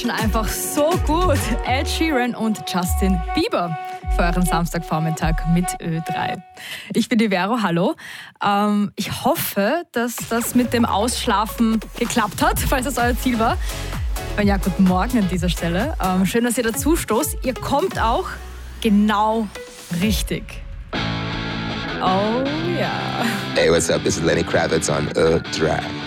matchen einfach so gut. Ed Sheeran und Justin Bieber für euren Samstagvormittag mit Ö3. Ich bin die Vero, hallo. Ich hoffe, dass das mit dem Ausschlafen geklappt hat, falls das euer Ziel war. Ja, guten Morgen an dieser Stelle. Schön, dass ihr dazu stoßt. Ihr kommt auch genau richtig. Oh ja. Hey, what's up? This is Lenny Kravitz on Drive.